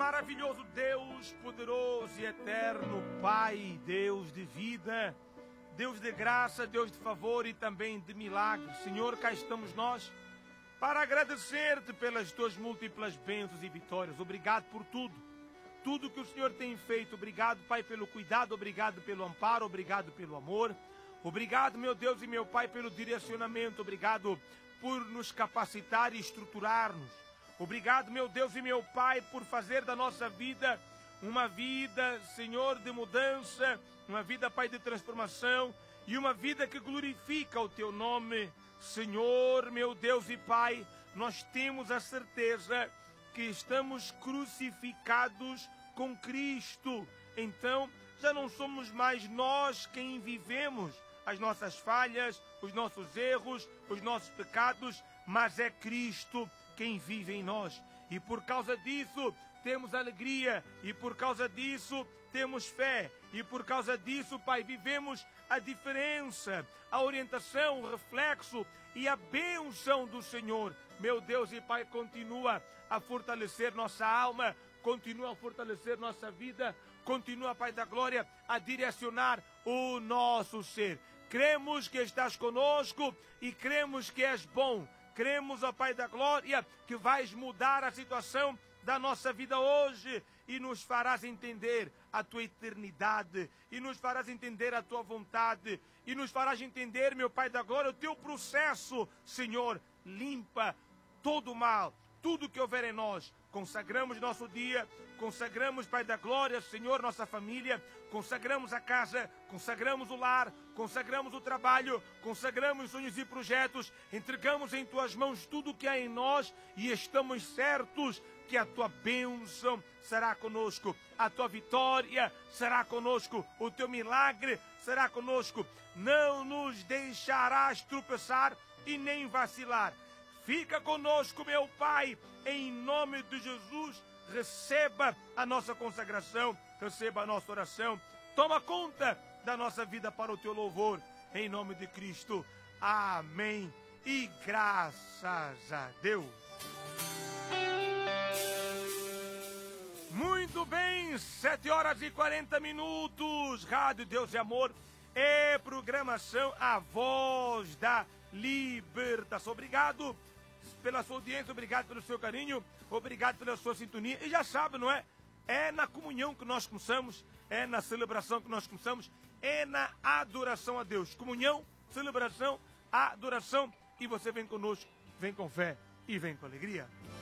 Maravilhoso Deus, poderoso e eterno Pai, Deus de vida, Deus de graça, Deus de favor e também de milagre. Senhor, cá estamos nós para agradecer-te pelas tuas múltiplas bênçãos e vitórias. Obrigado por tudo que o Senhor tem feito. Obrigado, Pai, pelo cuidado, obrigado pelo amparo, obrigado pelo amor. Obrigado, meu Deus e meu Pai, pelo direcionamento. Obrigado por nos capacitar e estruturar-nos. Obrigado, meu Deus e meu Pai, por fazer da nossa vida uma vida, Senhor, de mudança, uma vida, Pai, de transformação e uma vida que glorifica o Teu nome. Senhor, meu Deus e Pai, nós temos a certeza que estamos crucificados com Cristo. Então, já não somos mais nós quem vivemos as nossas falhas, os nossos erros, os nossos pecados, mas é Cristo quem vive em nós. E por causa disso temos alegria, e por causa disso temos fé, e por causa disso, Pai, vivemos a diferença, a orientação, o reflexo e a bênção do Senhor. Meu Deus e Pai, continua a fortalecer nossa alma, continua a fortalecer nossa vida, continua, Pai da glória, a direcionar o nosso ser. Cremos que estás conosco e cremos que és bom. Cremos, ó Pai da glória, que vais mudar a situação da nossa vida hoje e nos farás entender a tua eternidade, e nos farás entender a tua vontade, e nos farás entender, meu Pai da glória, o teu processo. Senhor, limpa todo o mal, tudo que houver em nós. Consagramos nosso dia, consagramos, Pai da glória, Senhor, nossa família, consagramos a casa, consagramos o lar, consagramos o trabalho, consagramos sonhos e projetos, entregamos em Tuas mãos tudo o que há em nós e estamos certos que a Tua bênção será conosco, a Tua vitória será conosco, o Teu milagre será conosco. Não nos deixarás tropeçar e nem vacilar. Fica conosco, meu Pai, em nome de Jesus. Receba a nossa consagração, receba a nossa oração. Toma conta da nossa vida para o Teu louvor, em nome de Cristo. Amém. E graças a Deus. Muito bem, 7h40. Rádio Deus e Amor é programação A Voz da Libertação. Obrigado pela sua audiência, obrigado pelo seu carinho, obrigado pela sua sintonia. E já sabe, não é? É na comunhão que nós começamos, é na celebração que nós começamos, é na adoração a Deus. Comunhão, celebração, adoração. E você vem conosco, vem com fé e vem com alegria.